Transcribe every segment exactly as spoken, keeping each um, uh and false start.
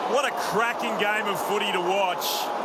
What a cracking game of footy to watch.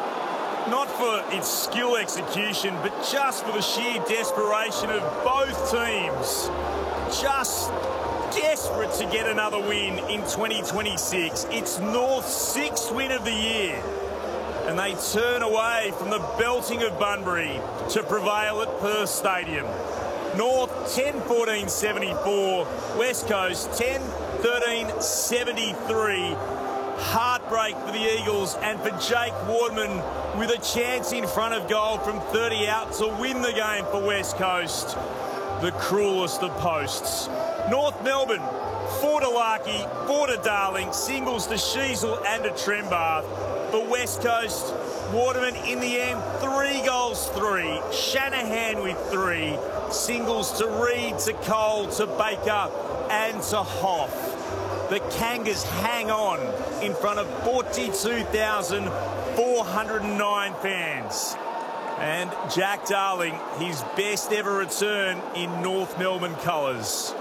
Not for its skill execution, but just for the sheer desperation of both teams. Just desperate to get another win in twenty twenty-six. It's North's sixth win of the year. And they turn away from the belting of Bunbury to prevail at Perth Stadium. North ten fourteen seventy-four, West Coast ten thirteen seventy-three. Heartbreak for the Eagles and for Jake Waterman with a chance in front of goal from thirty out to win the game for West Coast. The cruelest of posts. North Melbourne, four to Larkey, four to Darling, singles to Sheasel and to Trembath. For West Coast, Waterman in the end, three goals, three. Shanahan with three. Singles to Reid, to Cole, to Baker and to Hoff. The Kangas hang on in front of forty-two thousand four hundred nine fans. And Jack Darling, his best ever return in North Melbourne colours.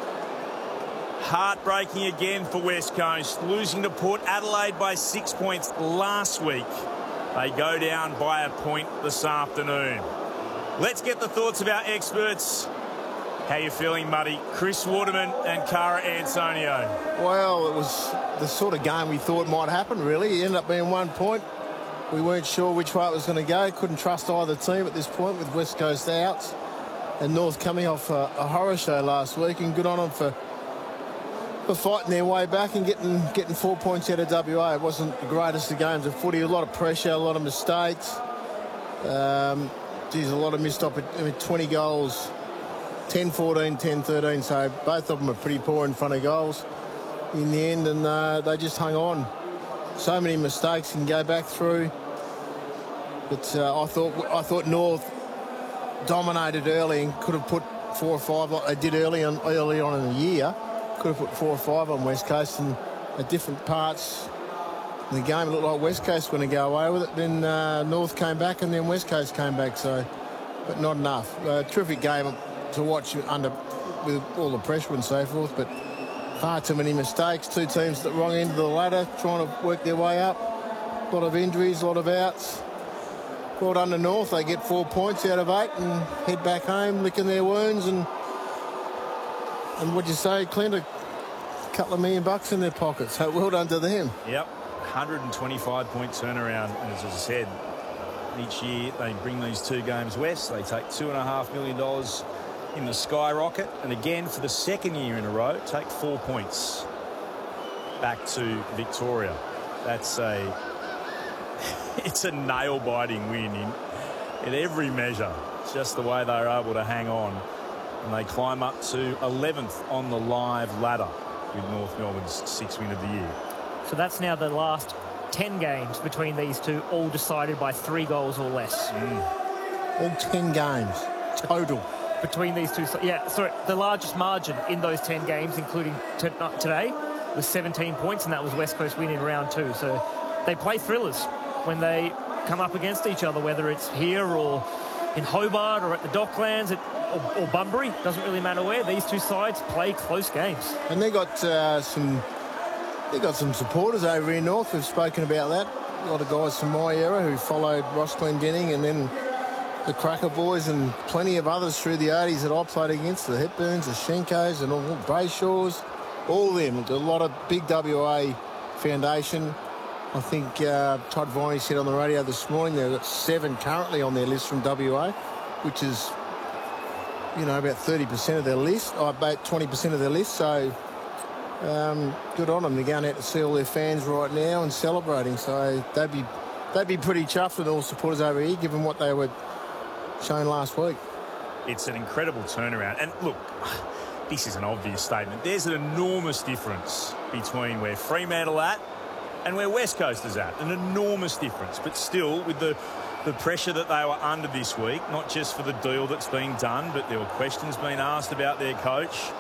Heartbreaking again for West Coast, losing to Port Adelaide by six points last week. They go down by a point this afternoon. Let's get the thoughts of our experts. How you feeling, Muddy? Chris Waterman and Cara Antonio. Well, it was the sort of game we thought might happen, really. It ended up being one point. We weren't sure which way it was going to go. Couldn't trust either team at this point with West Coast out. And North coming off a, a horror show last week, and good on them for, for fighting their way back and getting getting four points out of W A. It wasn't the greatest of games of footy. A lot of pressure, a lot of mistakes. Um, geez, a lot of missed opportunities. twenty goals. ten fourteen, ten thirteen, so both of them are pretty poor in front of goals in the end, and uh, they just hung on. So many mistakes and go back through. But uh, I thought I thought North dominated early and could have put four or five like they did early on early on in the year. Could have put four or five on West Coast, and at different parts of the game it looked like West Coast were going to go away with it. Then uh, North came back, and then West Coast came back. So, but not enough. Uh, terrific game to watch under with all the pressure and so forth, but far too many mistakes. Two teams at the wrong end of the ladder trying to work their way up. A lot of injuries, a lot of outs. Well done to North. They get four points out of eight and head back home licking their wounds, and and what'd you say, Clint? A couple of million bucks in their pockets. So well done to them. Yep, one hundred twenty-five point turnaround, and as I said, each year they bring these two games west. They take two and a half million dollars in the skyrocket, and again for the second year in a row take four points back to Victoria. That's a it's a nail-biting win in, in every measure. It's just the way they're able to hang on, and they climb up to eleventh on the live ladder with North Melbourne's sixth win of the year. So that's now the last ten games between these two, all decided by three goals or less. Mm. All ten games total between these two. Yeah, sorry, the largest margin in those ten games, including today, was seventeen points, and that was West Coast winning round two. So they play thrillers when they come up against each other, whether it's here or in Hobart or at the Docklands at, or, or Bunbury. Doesn't really matter where. These two sides play close games. And they got uh, some they got some supporters over in North. We've spoken about that. A lot of guys from my era who followed Ross Glendinning, and then the Cracker Boys, and plenty of others through the eighties that I played against, the Hepburns, the Schenkos, and all the Brayshaws, all of them. A lot of big W A foundation. I think uh, Todd Viney said on the radio this morning they've got seven currently on their list from W A, which is, you know, about thirty percent of their list, or about twenty percent of their list. So um, good on them. They're going out to see all their fans right now and celebrating. So they'd be they'd be pretty chuffed with all supporters over here, given what they were shown last week. It's an incredible turnaround. And look, this is an obvious statement. There's an enormous difference between where Fremantle are at and where West Coast is at. An enormous difference. But still, with the, the pressure that they were under this week, not just for the deal that's being done, but there were questions being asked about their coach.